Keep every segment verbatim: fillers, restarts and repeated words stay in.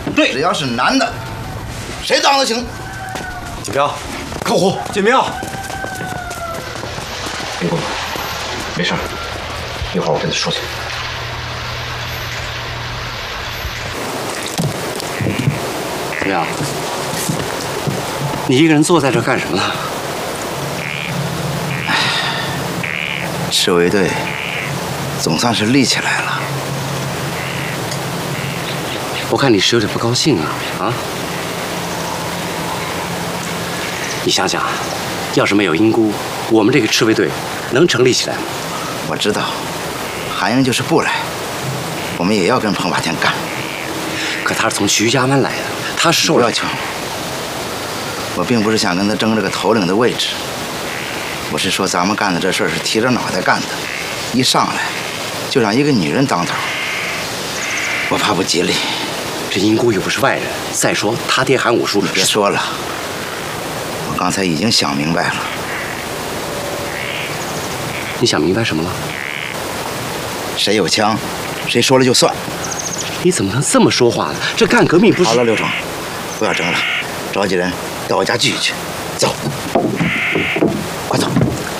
对，只要是男的，谁当都行。 锦彪，客户，锦彪。 别过来，没事，一会儿我跟他说去。 怎么样？你一个人坐在这干什么呢？ 赤卫队总算是立起来了。 我看你是有点不高兴啊啊！你想想，要是没有英姑，我们这个赤卫队能成立起来吗？ 我知道，韩英就是不来，我们也要跟彭霸天干。 可他是从徐家湾来的，他是受不要抢。我并不是想跟他争这个头领的位置，我是说咱们干的这事儿是提着脑袋干的，一上来就让一个女人当头，我怕不吉利。 这英姑又不是外人，再说他爹韩武叔， 你别说了，我刚才已经想明白了。 你想明白什么了？ 谁有枪，谁说了就算。 你怎么能这么说话呢？这干革命不是…… 好了，刘成，不要争了，召集人到我家聚一聚。走，快走。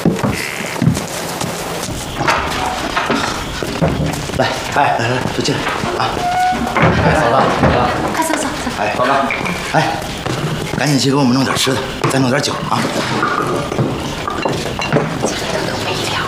来，哎，来来，都进来啊！哎，嫂子， 快走走走。 哎，嫂子，哎，赶紧去给我们弄点吃的，再弄点酒啊！